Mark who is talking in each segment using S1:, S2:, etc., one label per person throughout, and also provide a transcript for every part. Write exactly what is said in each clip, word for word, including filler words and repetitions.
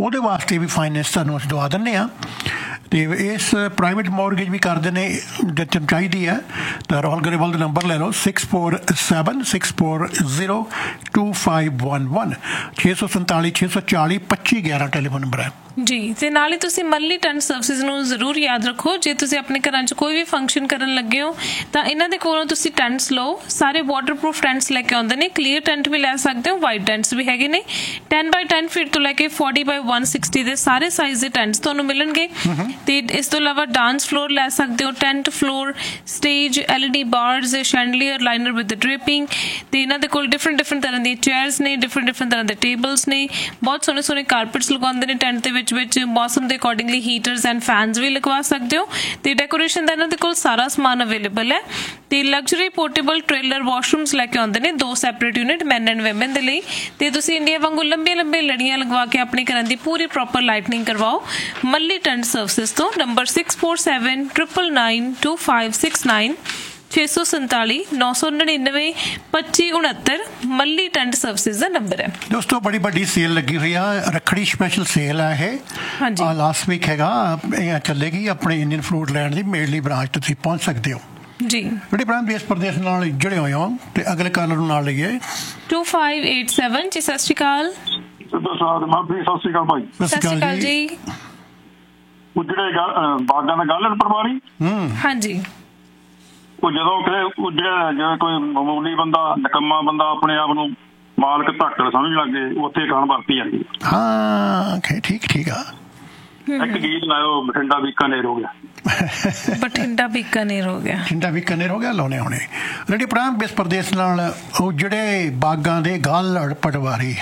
S1: ਉਹਦੇ ਵਾਸਤੇ ਵੀ ਫਾਈਨੈਂਸ ਤੁਹਾਨੂੰ ਅਸੀਂ ਦਵਾ ਦਿੰਦੇ ਹਾਂ। ਅਤੇ ਇਸ ਪ੍ਰਾਈਵੇਟ ਮੋਰਗੇਜ ਵੀ ਕਰਦੇ ਨੇ ਜੇ ਤੁਹਾਨੂੰ ਚਾਹੀਦੀ ਹੈ ਤਾਂ ਰਾਹੁਲ ਗਰੇਵਾਲ ਦਾ ਨੰਬਰ ਲੈ ਲਓ six four seven six four zero two five one one ਛੇ ਸੌ ਸੰਤਾਲੀ ਛੇ ਸੌ ਚਾਲੀ ਪੱਚੀ ਗਿਆਰਾਂ ਟੈਲੀਫੋਨ ਨੰਬਰ ਹੈ
S2: ਜੀ। ਅਤੇ ਨਾਲ ਹੀ ਤੁਸੀਂ ਮੰਥਲੀ ਟੈਂਟ ਸਰਵਿਸਿਜ਼ ਨੂੰ ਜ਼ਰੂਰ ਯਾਦ ਰੱਖੋ। ਜੇ ਤੁਸੀਂ ਆਪਣੇ ਘਰਾਂ 'ਚ ਕੋਈ ਵੀ ਫੰਕਸ਼ਨ ਕਰਨ ਲੱਗੇ ਹੋ ਤਾਂ ਇਹਨਾਂ ਦੇ ਕੋਲੋਂ ਤੁਸੀਂ ਟੈਂਟਸ ਲਓ। ਸਾਰੇ ਵਾਟਰਪ੍ਰੂਫ ਟੈਂਟਸ ਲੈ ਕੇ ਆਉਂਦੇ ਨੇ। ਕਲੀਅਰ ਟੈਂਟ ਵੀ ਲੈ ਸਕਦੇ ਹੋ, ਵਾਈਟ ਟੈਂਟਸ ਵੀ ਹੈਗੇ ਨੇ। ਟੈਨ ਬਾਈ ਟੈਨ ਫੀਟ ਤੋਂ ਲੈ ਕੇ ਫੋਰਟੀ ਬਾਈ ਵਨ ਸਿਕਸਟੀ ਦੇ ਸਾਰੇ ਸਾਈਜ਼ ਦੇ ਟੈਂਟਸ ਤੁਹਾਨੂੰ ਮਿਲਣਗੇ। ਅਤੇ ਇਸ ਤੋਂ ਇਲਾਵਾ ਡਾਂਸ ਫਲੋਰ ਲੈ ਸਕਦੇ ਹੋ, tent floor, stage, L E D ਬਾਰਜ਼, ਸ਼ੈਂਡਲੀਅਰ, liner with dripping. ਅਤੇ ਇਹਨਾਂ ਦੇ ਕੋਲ ਡਿਫਰੈਂਟ ਡਿਫਰੈਂਟ ਤਰ੍ਹਾਂ ਦੀਆਂ ਚੇਅਰਸ ਨੇ, ਡਿਫਰੈਂਟ ਡਿਫਰੈਂਟ ਤਰ੍ਹਾਂ ਦੇ ਟੇਬਲਸ ਨੇ। ਬਹੁਤ ਸੋਹਣੇ ਸੋਹਣੇ ਕਾਰਪੈਟਸ ਲਗਾਉਂਦੇ ਨੇ ਟੈਂਟ ਦੇ ਵਿੱਚ ਵਿੱਚ ਮੌਸਮ ਦੇ ਅਕੋਰਡਿੰਗਲੀ ਹੀਟਰਸ ਐਂਡ ਫੈਨਸ ਵੀ ਲਗਵਾ ਸਕਦੇ ਹੋ। ਤੇ ਡੈਕੋਰੇਸ਼ਨ ਦਾ ਇਹਨਾਂ ਦੇ ਕੋਲ ਸਾਰਾ ਸਮਾਨ ਅਵੇਲੇਬਲ ਹੈ। ਤੇ ਲਗਜ਼ਰੀ ਪੋਰਟੇਬਲ ਟ੍ਰੇਲਰ ਵਾਸ਼ਰੂਮਸ ਲੈ ਕੇ ਆਉਂਦੇ ਨੇ, ਦੋ separate unit man and woman ਦੇ ਲਈ। ਤੇ ਤੁਸੀਂ ਇੰਡੀਆ ਵਾਂਗੂ ਲੰਬੀਆਂ ਲੰਬੀਆਂ ਲੜੀਆਂ ਲਗਵਾ ਕੇ ਆਪਣੇ ਘਰਾਂ ਦੀ ਪੂਰੀ ਪ੍ਰੋਪਰ ਲਾਈਟਨਿੰਗ ਕਰਵਾਓ ਮੱਲੀ ਟੈਂਟ ਸਰਵਿਸਿਜ਼ ਤੋਂ। Number six four seven triple nine to five six nine ਛੇ ਸੌ ਸੰਤਾਲੀ ਨੌ ਸੌ ਨੜਿਨਵੇਂ ਪੱਚੀ ਉਣਹੱਤਰ ਮੱਲੀ ਟੈਂਟ ਸਰਵਿਸਿਜ਼ ਦਾ ਨੰਬਰ ਹੈ।
S1: ਦੋਸਤੋ ਬੜੀ ਵੱਡੀ ਸੇਲ ਲੱਗੀ ਹੋਈ ਆ, ਰੱਖੜੀ ਸਪੈਸ਼ਲ ਸੇਲ ਆ ਇਹ। ਹਾਂਜੀ, ਲਾਸਟ ਵੀਕ ਹੈਗਾ, ਇਹ ਚੱਲੇਗੀ। ਆਪਣੇ ਇੰਡੀਅਨ ਫਰੂਟ ਲੈਂਡ ਦੀ ਮੇਡਲੀ ਬ੍ਰਾਂਚ ਤੁਸੀਂ ਪਹੁੰਚ ਸਕਦੇ ਹੋ ਜੀ। ਜਿਹੜੇ ਭਰਾ ਦੇਸ਼ ਪ੍ਰਦੇਸ਼ ਨਾਲ ਜੁੜੇ ਹੋਏ ਹੋ ਤੇ ਅਗਲੇ ਕਾਲਰ ਨੂੰ ਨਾਲ ਲਈਏ
S2: ਟੂ ਫਾਈਵ ਏਟ ਸੈਵਨ ਜੀ। ਸਤਿ ਸ਼੍ਰੀ ਅਕਾਲ।
S3: ਸਤਿ ਸ਼੍ਰੀ ਅਕਾਲ ਭਾਈ।
S2: ਸਤਿ ਸ਼੍ਰੀ ਅਕਾਲ ਜੀ।
S3: ਜਿਹੜੇ ਬਾਗਾਂ ਦਾ ਗੱਲ ਪਰਵਾਰੀ
S2: ਹਾਂਜੀ,
S3: ਉਹ ਜਦੋਂ ਕਿ ਜਿਹੜਾ ਜਿਵੇਂ ਕੋਈ ਮਾਮੂਲੀ ਬੰਦਾ ਨਿਕੰਮਾ ਬੰਦਾ ਆਪਣੇ ਆਪ ਨੂੰ ਮਾਲਕ ਧਾਕੜ ਸਮਝ ਲੱਗੇ ਉੱਥੇ ਕਾਣ ਵਰਤੀ ਜਾਂਦੀ।
S1: ਹਾਂ ਠੀਕ ਠੀਕ ਆ।
S3: ਇੱਕ ਗੀਤ ਲਾਇਓ ਬਠਿੰਡਾ ਬੀਕਾਨੇਰ ਹੋ ਗਿਆ।
S2: ਬਠਿੰਡਾ ਬੀਕਾਨੇਰ ਹੋ ਗਿਆ
S1: ਬਠਿੰਡਾ ਬੀਕਾਨੇਰ ਹੋ ਗਿਆ ਲਾਉਣੇ ਹੋਣੇ ਰੇਡੀ ਪ੍ਰਾਂਤ ਦੇਸ਼ ਪ੍ਰਦੇਸ਼ ਨਾਲ। ਉਹ ਜਿਹੜੇ ਬਾਗਾਂ ਦੇ ਗਾਲੜ ਪਟਵਾਰੀ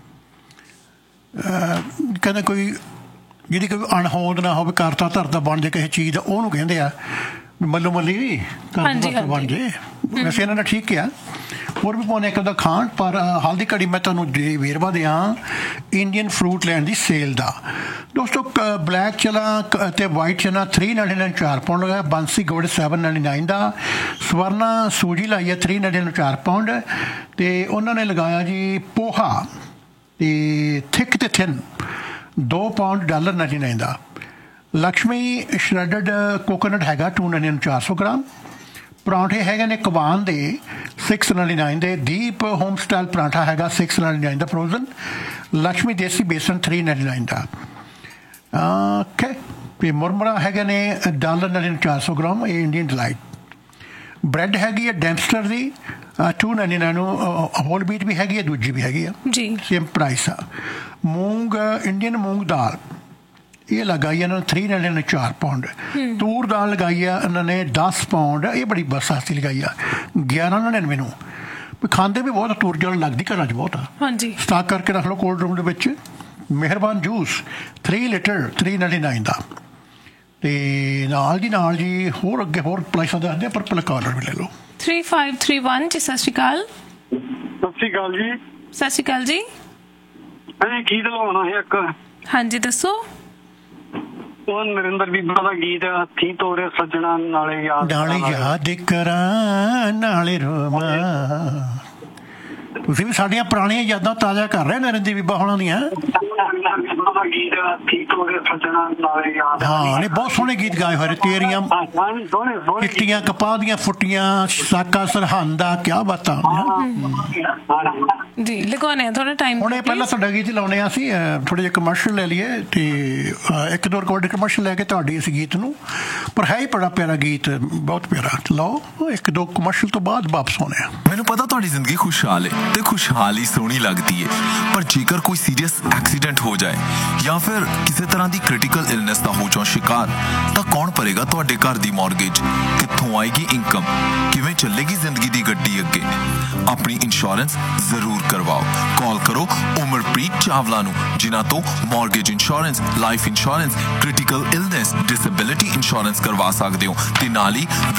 S1: ਕਹਿੰਦੇ ਕੋਈ ਜਿਹਦੀ ਕੋਈ ਅਣਹੋਂਦ ਨਾ ਹੋਵੇ, ਕਰਤਾ ਧਰਤਾ ਬਣ ਜੇ ਕਿਸੇ ਚੀਜ਼ ਦਾ, ਉਹਨੂੰ ਕਹਿੰਦੇ ਆ ਮੱਲੋ ਮੱਲੀ ਬਣ ਜੇ। ਵੈਸੇ ਇਹਨਾਂ ਨੇ ਠੀਕ ਕਿਹਾ। ਹੋਰ ਵੀ ਪਾਉਣੇ ਇੱਕ ਉਹਦਾ ਖਾਣ, ਪਰ ਹਾਲ ਦੀ ਘੜੀ ਮੈਂ ਤੁਹਾਨੂੰ ਜੇ ਵੇਰਵਾ ਦਿਆਂ ਇੰਡੀਅਨ ਫਰੂਟ ਲੈਂਡ ਦੀ ਸੇਲ ਦਾ। ਦੋਸਤੋ ਬਲੈਕ ਚਨਾ ਅਤੇ ਵਾਈਟ ਚਨਾ ਥ੍ਰੀ ਨਾਈਨਟੀ ਨਾਈਨ ਚਾਰ ਪਾਉਂਡ ਲਗਾਇਆ। ਬਾਂਸੀ ਗੁੜ ਸੈਵਨ ਨਾਈਨਟੀ ਨਾਈਨ ਦਾ। ਸਵਰਨਾ ਸੂਜੀ ਲਾਈ ਹੈ ਥ੍ਰੀ ਨਾਈਨਟੀ ਨਾਈਨ ਚਾਰ ਪਾਉਂਡ। ਅਤੇ ਉਹਨਾਂ ਨੇ ਲਗਾਇਆ ਜੀ ਪੋਹਾ ਅਤੇ ਥਿਕ ਅਤੇ ਥਿਨ ਦੋ ਪਾਉਂਡ ਡਾਲਰ ਨਾਈਨਟੀ ਨਾਈਨ ਦਾ। ਲਕਸ਼ਮੀ ਸ਼ਰੈਡਡ ਕੋਕੋਨਟ ਹੈਗਾ ਟੂ ਨਾਈਨਟੀ ਨਾਈਨ ਚਾਰ ਸੌ ਗ੍ਰਾਮ। ਪਰਾਂਠੇ ਹੈਗੇ ਨੇ ਕਬਾਨ ਦੇ ਸਿਕਸ ਨਾਈਨਟੀ ਨਾਈਨ ਦੇ। ਦੀਪ ਹੋਮ ਸਟਾਈਲ ਪਰਾਂਠਾ ਹੈਗਾ ਸਿਕਸ ਨਾਈਨਟੀ ਨਾਈਨ ਦਾ ਫਰੋਜ਼ਨ। ਲਕਸ਼ਮੀ ਦੇਸੀ ਬੇਸਨ ਥ੍ਰੀ ਨਾਈਨਟੀ ਨਾਈਨ ਦਾ। ਓਕੇ। ਅਤੇ ਮੁਰਮਰਾ ਹੈਗੇ ਨੇ ਡਾਲਰ ਨਾਈਨਟੀ ਨਾਈਨ ਚਾਰ ਸੌ ਗ੍ਰਾਮ, ਇਹ ਇੰਡੀਅਨ ਡਿਲਾਈਟ। ਬ੍ਰੈਡ ਹੈਗੀ ਹੈ ਡੈਂਸਟਰ ਦੀ to ninety nine. Whole wheat ਵੀ ਹੈਗੀ ਹੈ, ਦੂਜੀ ਵੀ ਹੈਗੀ ਆ ਜੀ, ਸੇਮ ਪ੍ਰਾਈਸ ਆ। ਮੂੰਗ ਇੰਡੀਅਨ ਮੂੰਗ ਦਾਲ ਇਹ ਲਗਾਈ ਇਹਨਾਂ ਨੇ ਥ੍ਰੀ ਨਾਈਨਟੀ ਨਾਈਨ ਚਾਰ ਪਾਉਂਡ। ਤੂਰ ਦਾਲ ਲਗਾਈ ਆ ਇਹਨਾਂ ਨੇ ਦਸ ਪਾਉਂਡ, ਇਹ ਬੜੀ ਬਸ ਸਸਤੀ ਲਗਾਈ ਆ ਗਿਆਰਾਂ ਨੜਿਨਵੇਂ ਨੂੰ। ਖਾਂਦੇ ਵੀ ਬਹੁਤ, ਤੂਰ ਦਾਲ ਲੱਗਦੀ ਘਰਾਂ 'ਚ ਬਹੁਤ ਆ। ਹਾਂਜੀ, ਸਟਾਕ ਕਰਕੇ ਰੱਖ ਲਓ ਕੋਲਡ ਰੂਮ ਦੇ ਵਿੱਚ। ਮਿਹਰਬਾਨ juice three litre three ninety nine ਦਾ। ਅਤੇ ਨਾਲ ਜੀ ਨਾਲ ਜੀ ਹੋਰ ਅੱਗੇ ਹੋਰ ਪ੍ਰਾਈਸਾਂ ਦੱਸਦੇ ਆ, ਪਰ ਪਰਪਲ ਕਾਲਰ ਵੀ ਲੈ ਲਓ
S2: ਥ੍ਰੀ ਫਾਈਵ ਥ੍ਰੀ ਵਨ ਜੀ। ਸਤਿ ਸ਼੍ਰੀ ਅਕਾਲ।
S3: ਸਤਿ ਸ਼੍ਰੀ ਅਕਾਲ ਜੀ।
S2: ਸਤਿ ਸ਼੍ਰੀ ਅਕਾਲ ਜੀ।
S3: ਗੀਤ ਲਵਾਉਣਾ ਹੈ ਇੱਕ।
S2: ਹਾਂਜੀ ਦੱਸੋ।
S3: ਉਹ ਨਰਿੰਦਰ ਬੀਬਾ ਦਾ ਗੀਤ ਹੱਥੀਂ ਤੋਰੇ ਸੱਜਣਾ ਨਾਲੇ ਯਾਦ
S1: ਨਾਲੇ ਯਾਦ ਕਰਾਂ ਨਾਲੇ ਰੋਵਾਂ। ਤੁਸੀਂ ਵੀ ਸਾਡੀਆਂ ਪੁਰਾਣੀਆਂ ਯਾਦਾਂ ਤਾਜ਼ਾ ਕਰ ਰਹੇ ਨਰਿੰਦਰ ਬੀਬਾ ਹੋਣਾ ਦੀਆਂ। ਹਾਂ ਨਹੀਂ ਬਹੁਤ ਸੋਹਣੇ ਗੀਤ ਗਾਏ ਹੋਏ। ਤੇਰੀਆਂ ਚਿੱਟੀਆਂ ਕਪਾਹ ਦੀਆਂ ਫੁੱਟੀਆਂ ਸਾਕਾ ਸਰਹੰਦਾ, ਕਿਆ ਬਾਤਾਂ
S2: ਜੀ। ਲਗਾਉਣੇ ਥੋੜਾ ਟਾਈਮ
S1: ਹੁਣ ਇਹ ਪਹਿਲਾਂ ਤੁਹਾਡਾ ਗੀਤ ਲਾਉਣੇ ਆ। ਅਸੀਂ ਥੋੜੇ ਜਿਹੇ ਕਮਰਸ਼ੀਅਲ ਲੈ ਲਈਏ ਤੇ ਇੱਕ ਦੋ ਰਿਕਾਰਡ ਕਮਰਸ਼ੀਅਲ ਲੈ ਕੇ ਤੁਹਾਡੀ ਇਸ ਗੀਤ ਨੂੰ, ਪਰ ਹੈ ਹੀ ਬੜਾ ਪਿਆਰਾ ਗੀਤ, ਬਹੁਤ ਪਿਆਰਾ। ਲਓ ਇੱਕ ਦੋ ਕਮਰਸ਼ੀਅਲ ਤੋਂ ਬਾਅਦ ਵਾਪਸ ਆਉਣੇ ਆ।
S4: ਮੈਨੂੰ ਪਤਾ ਤੁਹਾਡੀ ਜ਼ਿੰਦਗੀ ਖੁਸ਼ਹਾਲ ਹੈ ਤੇ ਖੁਸ਼ਹਾਲੀ ਸੋਹਣੀ ਲੱਗਦੀ ਹੈ, ਪਰ ਜੇਕਰ ਕੋਈ ਸੀਰੀਅਸ ਐਕਸੀਡੈਂਟ ਹੋ ਜਾਏ ਜਾਂ ਫਿਰ ਕਿਸੇ ਤਰ੍ਹਾਂ ਦੀ ਕ੍ਰਿਟੀਕਲ ਇਲਨੈਸ ਦਾ ਹੋ ਜਾਓ ਸ਼ਿਕਾਰ, ਤਾਂ ਕੌਣ ਭਰੇਗਾ ਤੁਹਾਡੇ ਘਰ ਦੀ ਮੌਰਗੇਜ? ਕਿੱਥੋਂ ਆਏਗੀ ਇਨਕਮ? ਕਿਵੇਂ ਚੱਲੇਗੀ ਜ਼ਿੰਦਗੀ ਦੀ ਗੱਡੀ ਅੱਗੇ? ਆਪਣੀ ਇੰਸ਼ੋਰੈਂਸ ਜ਼ਰੂਰ ਕਰਵਾਓ। ਕਾਲ ਕਰੋ ਉਮਰਪ੍ਰੀਤ ਚਾਵਲਾ ਨੂੰ, ਜਿਨ੍ਹਾਂ ਤੋਂ mortgage insurance, life insurance, critical illness, disability insurance ਕਰਵਾ ਸਕਦੇ ਹੋ ਤੇ ਨਾਲ ਹੀ